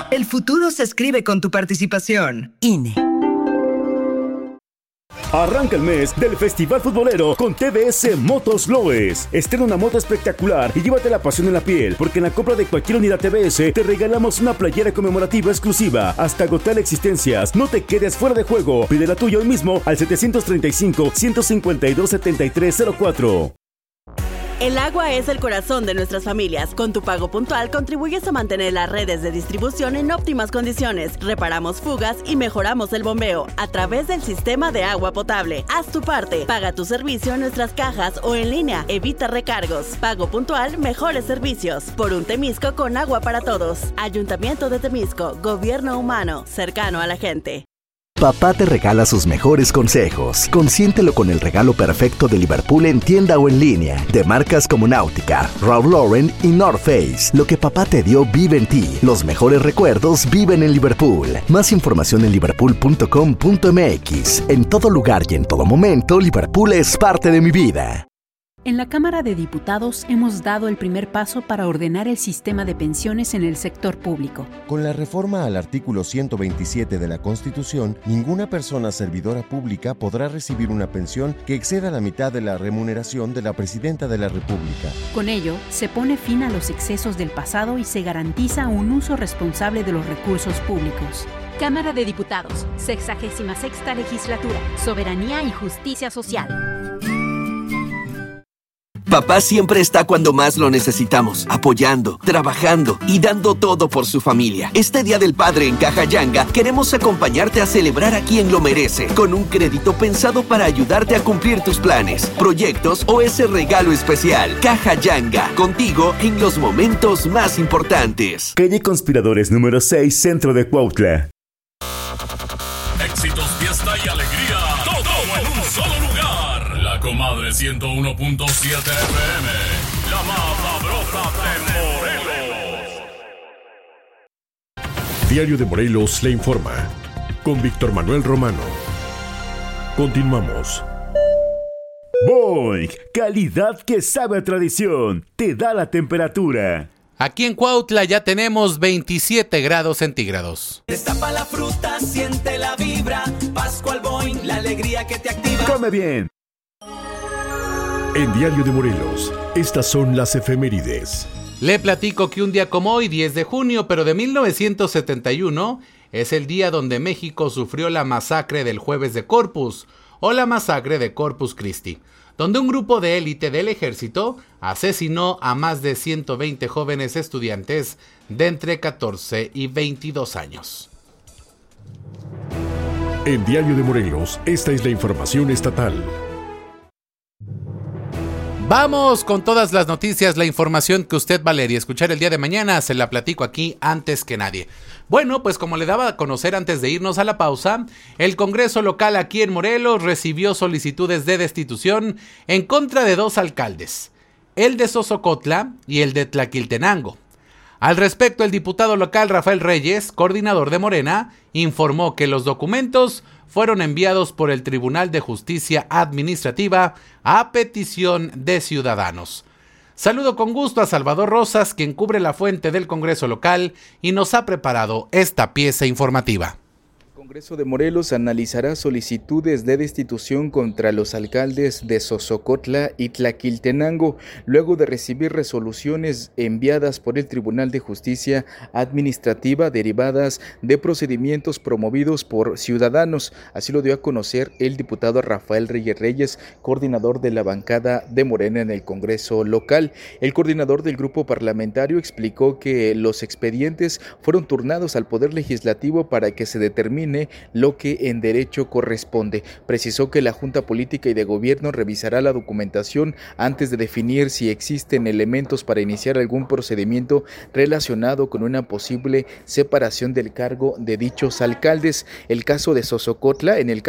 El futuro se escribe con tu participación. INE. Arranca el mes del Festival Futbolero con TBS Motos Loes. Estrena una moto espectacular y llévate la pasión en la piel, porque en la compra de cualquier unidad TBS te regalamos una playera conmemorativa exclusiva hasta agotar existencias. No te quedes fuera de juego. Pide la tuya hoy mismo al 735-152-7304. El agua es el corazón de nuestras familias. Con tu pago puntual contribuyes a mantener las redes de distribución en óptimas condiciones. Reparamos fugas y mejoramos el bombeo a través del sistema de agua potable. Haz tu parte. Paga tu servicio en nuestras cajas o en línea. Evita recargos. Pago puntual, mejores servicios. Por un Temisco con agua para todos. Ayuntamiento de Temisco. Gobierno humano. Cercano a la gente. Papá te regala sus mejores consejos. Consiéntelo con el regalo perfecto de Liverpool en tienda o en línea. De marcas como Náutica, Ralph Lauren y North Face. Lo que papá te dio vive en ti. Los mejores recuerdos viven en Liverpool. Más información en liverpool.com.mx. En todo lugar y en todo momento, Liverpool es parte de mi vida. En la Cámara de Diputados hemos dado el primer paso para ordenar el sistema de pensiones en el sector público. Con la reforma al artículo 127 de la Constitución, ninguna persona servidora pública podrá recibir una pensión que exceda la mitad de la remuneración de la Presidenta de la República. Con ello, se pone fin a los excesos del pasado y se garantiza un uso responsable de los recursos públicos. Cámara de Diputados, 66ª Legislatura, Soberanía y Justicia Social. Papá siempre está cuando más lo necesitamos, apoyando, trabajando y dando todo por su familia. Este Día del Padre en Caja Yanga queremos acompañarte a celebrar a quien lo merece, con un crédito pensado para ayudarte a cumplir tus planes, proyectos o ese regalo especial. Caja Yanga, contigo en los momentos más importantes. Calle Conspiradores número 6, Centro de Cuautla. Éxitos, fiesta y alegría, todo en un solo lugar. La Comadre 101.7 FM, la más sabrosa de Morelos. Diario de Morelos le informa, con Víctor Manuel Romano. Continuamos. Boing, calidad que sabe a tradición, te da la temperatura. Aquí en Cuautla ya tenemos 27 grados centígrados. Destapa la fruta, siente la vibra. Pascual Boing, la alegría que te activa. Come bien. En Diario de Morelos, estas son las efemérides. Le platico que un día como hoy, 10 de junio, pero de 1971, es el día donde México sufrió la masacre del Jueves de Corpus, o la masacre de Corpus Christi, donde un grupo de élite del ejército asesinó a más de 120 jóvenes estudiantes de entre 14 y 22 años. En Diario de Morelos, esta es la información estatal. Vamos con todas las noticias, la información que usted, Valeria, escuchar el día de mañana, se la platico aquí antes que nadie. Bueno, pues como le daba a conocer antes de irnos a la pausa, el Congreso local aquí en Morelos recibió solicitudes de destitución en contra de 2 alcaldes, el de Sosocotla y el de Tlaquiltenango. Al respecto, el diputado local Rafael Reyes, coordinador de Morena, informó que los documentos fueron enviados por el Tribunal de Justicia Administrativa a petición de ciudadanos. Saludo con gusto a Salvador Rosas, quien cubre la fuente del Congreso local y nos ha preparado esta pieza informativa. El Congreso de Morelos analizará solicitudes de destitución contra los alcaldes de Sosocotla y Tlaquiltenango, luego de recibir resoluciones enviadas por el Tribunal de Justicia Administrativa derivadas de procedimientos promovidos por ciudadanos. Así lo dio a conocer el diputado Rafael Reyes, coordinador de la bancada de Morena en el Congreso local. El coordinador del grupo parlamentario explicó que los expedientes fueron turnados al Poder Legislativo para que se determine lo que en derecho corresponde. Precisó que la Junta Política y de Gobierno revisará la documentación antes de definir si existen elementos para iniciar algún procedimiento relacionado con una posible separación del cargo de dichos alcaldes. El caso de Sosocotla, en el